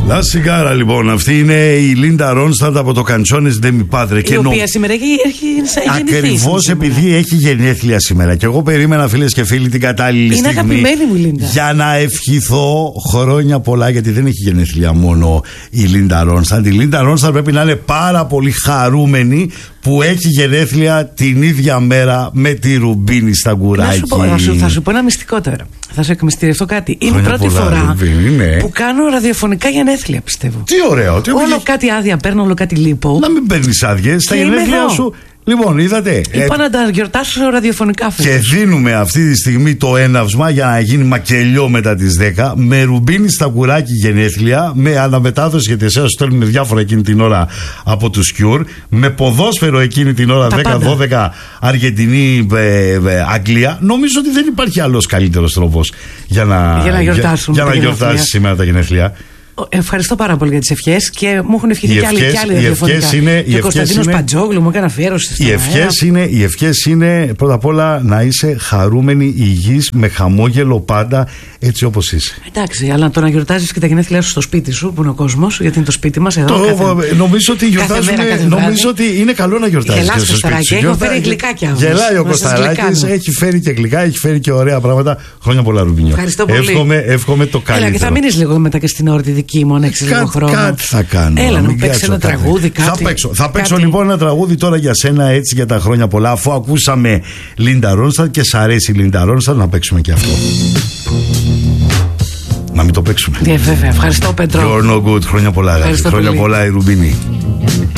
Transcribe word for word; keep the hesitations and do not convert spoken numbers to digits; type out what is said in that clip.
La Cigara, λοιπόν, αυτή είναι η Λίντα Ρόνσταρντ από το Καντσόνες Ντε Μι Πάτρε. Η οποία νο... σήμερα έχει, έχει γεννηθεί. Ακριβώς επειδή έχει γενέθλια σήμερα. Και εγώ περίμενα, φίλες και φίλοι, την κατάλληλη είναι στιγμή. Είναι αγαπημένη μου Λίντα. Για να ευχηθώ χρόνια πολλά, γιατί δεν έχει γενέθλια μόνο η Λίντα Ρόνσταρντ. Η Λίντα Ρόνσταρντ πρέπει να είναι πάρα πολύ χαρούμενη που έχει γενέθλια την ίδια μέρα με τη Ρουμπίνη στα γκουράκι. Σου πω, θα, σου, θα σου πω ένα μυστικό τώρα. Θα σου εκμυστηρευτώ κάτι. Είναι η πρώτη πολλά, φορά Ρουμπίνη, ναι. που κάνω ραδιοφωνικά γενέθλια, πιστεύω. Τι ωραίο. Τι όλο κάτι άδεια παίρνω, όλο κάτι λείπω. Να μην παίρνεις άδειες στα γενέθλια σου. Λοιπόν, είδατε. Είπα ε, να τα γιορτάσω ραδιοφωνικά φέτος. Και δίνουμε αυτή τη στιγμή το έναυσμα για να γίνει μακελιό μετά τις δέκα. Με Ρουμπίνη στα κουράκι γενέθλια. Με αναμετάδοση, γιατί εσάς στέλνουν διάφορα εκείνη την ώρα από τους Κιούρ. Με ποδόσφαιρο εκείνη την ώρα δέκα δώδεκα Αργεντινή, ε, ε, Αγγλία. Νομίζω ότι δεν υπάρχει άλλος καλύτερος τρόπος για να, για να γιορτάσουμε για, για να γιορτάσεις σήμερα τα γενέθλια. Ευχαριστώ πάρα πολύ για τις ευχές και μου έχουν ευχηθεί και άλλοι και άλλοι ραδιοφωνικά. Και ο Κωνσταντίνος Παντζόγλου μου έκανε αφιέρωση. Οι ευχές είναι, οι ευχές είναι πρώτα απ' όλα να είσαι χαρούμενη, υγιής, με χαμόγελο πάντα, έτσι όπως είσαι. Εντάξει, αλλά το να γιορτάζεις και τα γενέθλιά σου στο σπίτι σου, που είναι ο κόσμος, γιατί είναι το σπίτι μας εδώ. Το, κάθε, νομίζω ότι γιορτάζουμε, νομίζω ότι είναι καλό να γιορτάζεις και στο σπίτι σου. Έχω φέρει γλυκάκια. Γελάει ο Κωνσταντίνος, έχει φέρει και γλυκά, έχει φέρει και ωραία πράγματα. Χρόνια πολλά, Ρουμπίνιο. Ευχαριστώ πολύ. Εύχομαι το καλύτερο. Και θα μείνεις λίγο μετά και στην όρτη δική μου, κάτι θα κάνω. Έλα να παίξει ένα τραγούδι, κάτι. Θα παίξω, θα παίξω λοιπόν ένα τραγούδι τώρα για σένα, έτσι, για τα χρόνια πολλά. Αφού ακούσαμε Λίντα Ρόνσταρντ και σ' αρέσει η Λίντα Ρόνσταρντ, να παίξουμε και αυτό. Να μην το παίξουμε. Yeah, βέβαια. Ευχαριστώ, Πέτρο. You're no good. Χρόνια πολλά, αγάπη. Χρόνια πολλά, η Ρουμπίνη.